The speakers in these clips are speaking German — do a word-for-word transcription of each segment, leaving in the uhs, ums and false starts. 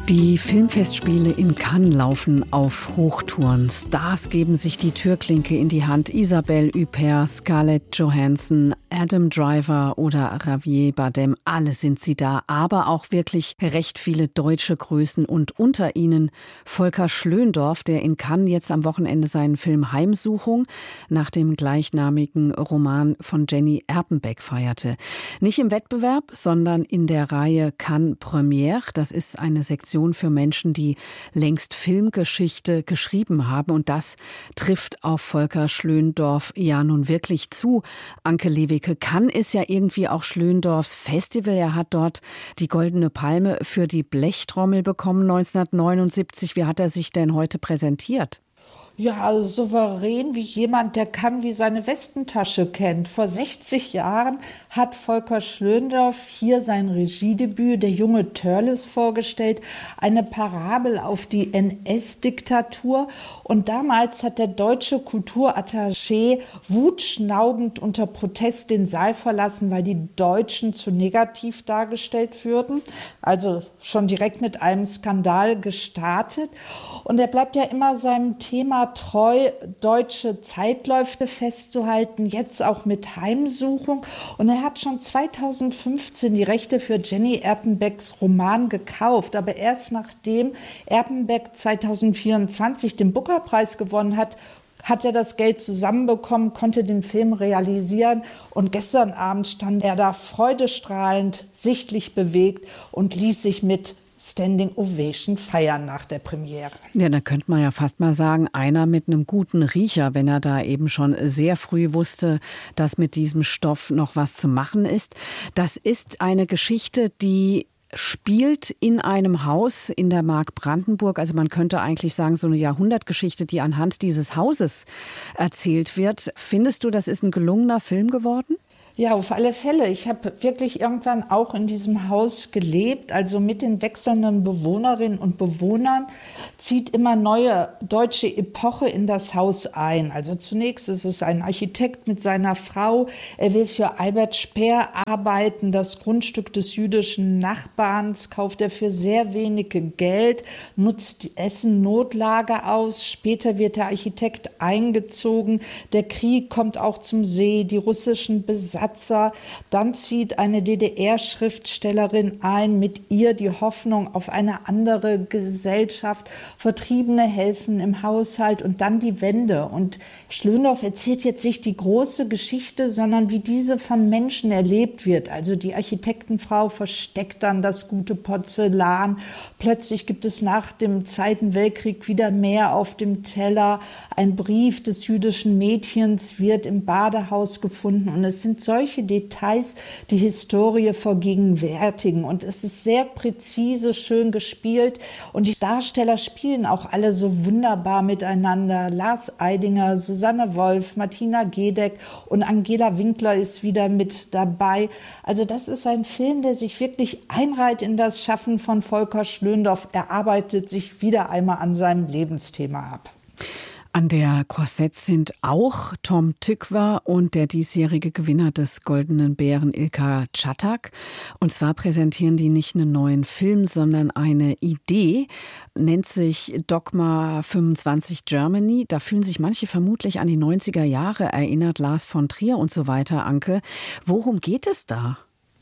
Die Filmfestspiele in Cannes laufen auf Hochtouren. Stars geben sich die Türklinke in die Hand. Isabelle Huppert, Scarlett Johansson, Adam Driver oder Javier Bardem, alle sind sie da. Aber auch wirklich recht viele deutsche Größen und unter ihnen Volker Schlöndorff, der in Cannes jetzt am Wochenende seinen Film Heimsuchung nach dem gleichnamigen Roman von Jenny Erpenbeck feierte. Nicht im Wettbewerb, sondern in der Reihe Cannes Première. Das ist eine Sektion für Menschen, die längst Filmgeschichte geschrieben haben. Und das trifft auf Volker Schlöndorff ja nun wirklich zu. Anke Lewicke, Cannes ist ja irgendwie auch Schlöndorffs Festival. Er hat dort die Goldene Palme für die Blechtrommel bekommen neunzehnhundertneunundsiebzig. Wie hat er sich denn heute präsentiert? Ja, also souverän wie jemand, der Cannes wie seine Westentasche kennt. Vor sechzig Jahren hat Volker Schlöndorff hier sein Regiedebüt Der junge Törleß vorgestellt, eine Parabel auf die N S-Diktatur. Und damals hat der deutsche Kulturattaché wutschnaubend unter Protest den Saal verlassen, weil die Deutschen zu negativ dargestellt würden. Also schon direkt mit einem Skandal gestartet. Und er bleibt ja immer seinem Thema treu, deutsche Zeitläufe festzuhalten, jetzt auch mit Heimsuchung. Und er hat schon zweitausendfünfzehn die Rechte für Jenny Erpenbecks Roman gekauft. Aber erst nachdem Erpenbeck zweitausendvierundzwanzig den Booker-Preis gewonnen hat, hat er das Geld zusammenbekommen, konnte den Film realisieren. Und gestern Abend stand er da freudestrahlend, sichtlich bewegt und ließ sich mit Standing Ovation feiern nach der Premiere. Ja, da könnte man ja fast mal sagen, einer mit einem guten Riecher, wenn er da eben schon sehr früh wusste, dass mit diesem Stoff noch was zu machen ist. Das ist eine Geschichte, die spielt in einem Haus in der Mark Brandenburg. Also man könnte eigentlich sagen, so eine Jahrhundertgeschichte, die anhand dieses Hauses erzählt wird. Findest du, das ist ein gelungener Film geworden? Ja, auf alle Fälle. Ich habe wirklich irgendwann auch in diesem Haus gelebt. Also mit den wechselnden Bewohnerinnen und Bewohnern zieht immer neue deutsche Epoche in das Haus ein. Also zunächst ist es ein Architekt mit seiner Frau. Er will für Albert Speer arbeiten. Das Grundstück des jüdischen Nachbarns kauft er für sehr wenig Geld, nutzt die Essen-Notlage aus. Später wird der Architekt eingezogen. Der Krieg kommt auch zum See. Die russischen Besatzer. Dann zieht eine D D R-Schriftstellerin ein, mit ihr die Hoffnung auf eine andere Gesellschaft. Vertriebene helfen im Haushalt und dann die Wende. Und Schlöndorff erzählt jetzt nicht die große Geschichte, sondern wie diese von Menschen erlebt wird. Also die Architektenfrau versteckt dann das gute Porzellan. Plötzlich gibt es nach dem Zweiten Weltkrieg wieder mehr auf dem Teller. Ein Brief des jüdischen Mädchens wird im Badehaus gefunden. Und es sind solche solche Details die Historie vergegenwärtigen. Und es ist sehr präzise, schön gespielt. Und die Darsteller spielen auch alle so wunderbar miteinander. Lars Eidinger, Susanne Wolf, Martina Gedeck und Angela Winkler ist wieder mit dabei. Also das ist ein Film, der sich wirklich einreiht in das Schaffen von Volker Schlöndorff. Er arbeitet sich wieder einmal an seinem Lebensthema ab. An der Korsett sind auch Tom Tykwer und der diesjährige Gewinner des Goldenen Bären Ilka Czatak. Und zwar präsentieren die nicht einen neuen Film, sondern eine Idee, nennt sich Dogma fünfundzwanzig Germany. Da fühlen sich manche vermutlich an die neunziger Jahre erinnert, Lars von Trier und so weiter, Anke. Worum geht es da?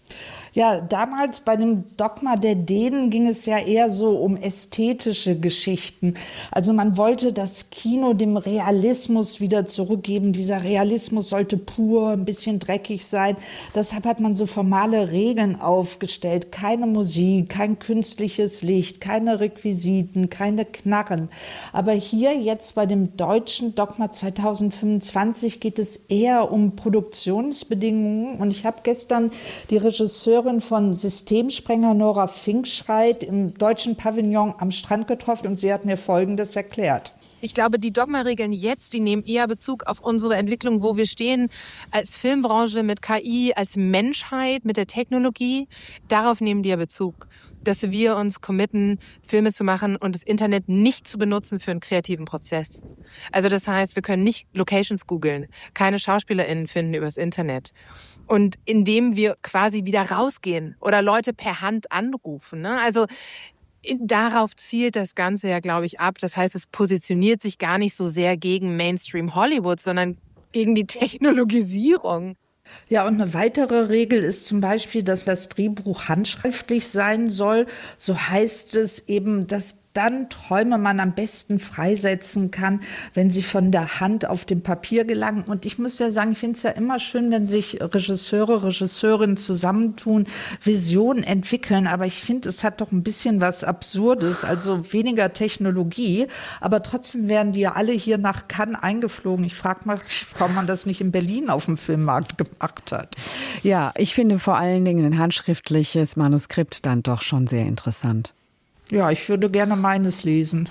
Ja, damals bei dem Dogma der Dänen ging es ja eher so um ästhetische Geschichten. Also man wollte das Kino dem Realismus wieder zurückgeben. Dieser Realismus sollte pur, ein bisschen dreckig sein. Deshalb hat man so formale Regeln aufgestellt. Keine Musik, kein künstliches Licht, keine Requisiten, keine Knarren. Aber hier jetzt bei dem deutschen Dogma zweitausendfünfundzwanzig geht es eher um Produktionsbedingungen. Und ich habe gestern die Regisseurin von Systemsprenger Nora Finkschreit im deutschen Pavillon am Strand getroffen und sie hat mir Folgendes erklärt. Ich glaube, die Dogma-Regeln jetzt, die nehmen eher Bezug auf unsere Entwicklung, wo wir stehen als Filmbranche mit K I, als Menschheit, mit der Technologie. Darauf nehmen die ja Bezug, dass wir uns committen, Filme zu machen und das Internet nicht zu benutzen für einen kreativen Prozess. Also das heißt, wir können nicht Locations googeln, keine SchauspielerInnen finden übers Internet. Und indem wir quasi wieder rausgehen oder Leute per Hand anrufen, ne? Also Darauf zielt das Ganze ja, glaube ich, ab. Das heißt, es positioniert sich gar nicht so sehr gegen Mainstream Hollywood, sondern gegen die Technologisierung. Ja, und eine weitere Regel ist zum Beispiel, dass das Drehbuch handschriftlich sein soll. So heißt es eben, dass dann Träume man am besten freisetzen kann, wenn sie von der Hand auf dem Papier gelangen. Und ich muss ja sagen, ich finde es ja immer schön, wenn sich Regisseure, Regisseurinnen zusammentun, Visionen entwickeln. Aber ich finde, es hat doch ein bisschen was Absurdes, also weniger Technologie. Aber trotzdem werden die ja alle hier nach Cannes eingeflogen. Ich frage mal, warum man das nicht in Berlin auf dem Filmmarkt gemacht hat. Ja, ich finde vor allen Dingen ein handschriftliches Manuskript dann doch schon sehr interessant. Ja, ich würde gerne meines lesen.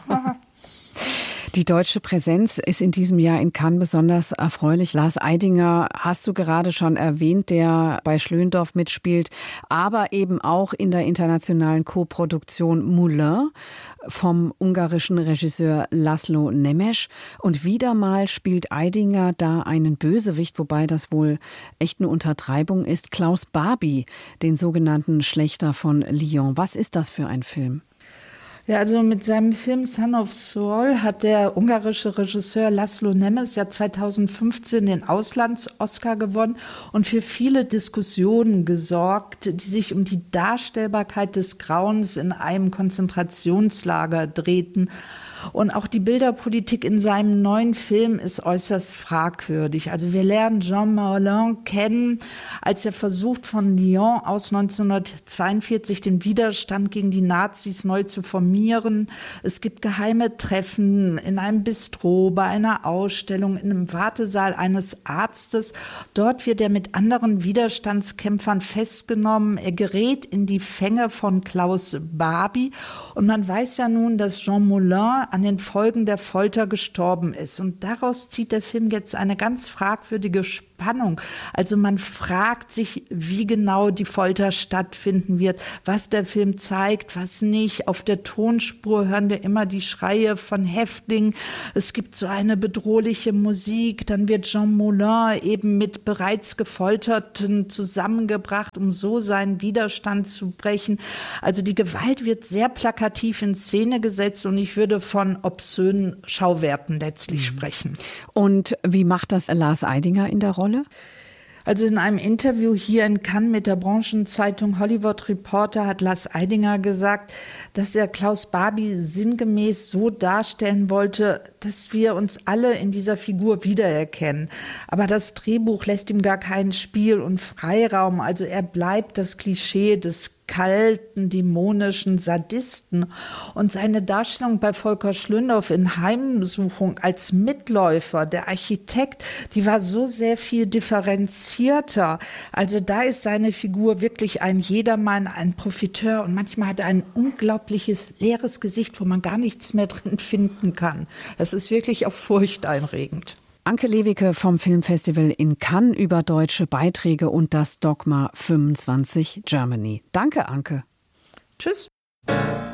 Die deutsche Präsenz ist in diesem Jahr in Cannes besonders erfreulich. Lars Eidinger hast du gerade schon erwähnt, der bei Schlöndorff mitspielt, aber eben auch in der internationalen Koproduktion Moulin vom ungarischen Regisseur Laszlo Nemes. Und wieder mal spielt Eidinger da einen Bösewicht, wobei das wohl echt eine Untertreibung ist, Klaus Barbie, den sogenannten Schlächter von Lyon. Was ist das für ein Film? Ja, also mit seinem Film Son of Saul hat der ungarische Regisseur Laszlo Nemes ja zweitausendfünfzehn den Auslands-Oscar gewonnen und für viele Diskussionen gesorgt, die sich um die Darstellbarkeit des Grauens in einem Konzentrationslager drehten. Und auch die Bilderpolitik in seinem neuen Film ist äußerst fragwürdig. Also wir lernen Jean Moulin kennen, als er versucht, von Lyon aus neunzehnhundertzweiundvierzig den Widerstand gegen die Nazis neu zu formieren. Es gibt geheime Treffen in einem Bistro, bei einer Ausstellung, in einem Wartesaal eines Arztes. Dort wird er mit anderen Widerstandskämpfern festgenommen. Er gerät in die Fänge von Klaus Barbie. Und man weiß ja nun, dass Jean Moulin an den Folgen der Folter gestorben ist. Und daraus zieht der Film jetzt eine ganz fragwürdige Spannung. Also man fragt sich, wie genau die Folter stattfinden wird, was der Film zeigt, was nicht. Auf der Tonspur hören wir immer die Schreie von Häftlingen. Es gibt so eine bedrohliche Musik. Dann wird Jean Moulin eben mit bereits Gefolterten zusammengebracht, um so seinen Widerstand zu brechen. Also die Gewalt wird sehr plakativ in Szene gesetzt und ich würde von obszönen Schauwerten letztlich mhm. sprechen. Und wie macht das Lars Eidinger in der Rolle? Also in einem Interview hier in Cannes mit der Branchenzeitung Hollywood Reporter hat Lars Eidinger gesagt, dass er Klaus Barbie sinngemäß so darstellen wollte, dass wir uns alle in dieser Figur wiedererkennen. Aber das Drehbuch lässt ihm gar keinen Spiel- und Freiraum. Also er bleibt das Klischee des kalten, dämonischen Sadisten. Und seine Darstellung bei Volker Schlöndorff in Heimsuchung als Mitläufer, der Architekt, die war so sehr viel differenzierter. Also da ist seine Figur wirklich ein Jedermann, ein Profiteur und manchmal hat er ein unglaubliches leeres Gesicht, wo man gar nichts mehr drin finden kann. Das ist wirklich auch furchteinregend. Anke Lewicke vom Filmfestival in Cannes über deutsche Beiträge und das Dogma fünfundzwanzig Germany. Danke, Anke. Tschüss.